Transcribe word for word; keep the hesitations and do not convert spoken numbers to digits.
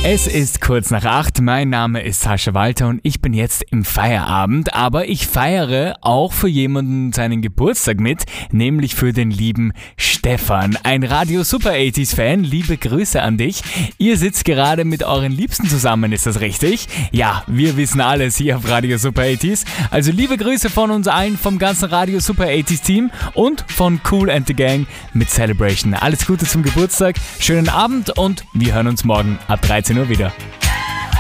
Es ist kurz nach acht, mein Name ist Sascha Walter und ich bin jetzt im Feierabend, aber ich feiere auch für jemanden seinen Geburtstag mit, nämlich für den lieben Stefan, ein Radio Super achtziger Fan, liebe Grüße an dich. Ihr sitzt gerade mit euren Liebsten zusammen, ist das richtig? Ja, wir wissen alles hier auf Radio Super achtziger, also liebe Grüße von uns allen, vom ganzen Radio Super achtziger Team und von Kool and the Gang mit Celebration. Alles Gute zum Geburtstag, schönen Abend und wir hören uns morgen ab dreizehn Uhr wieder.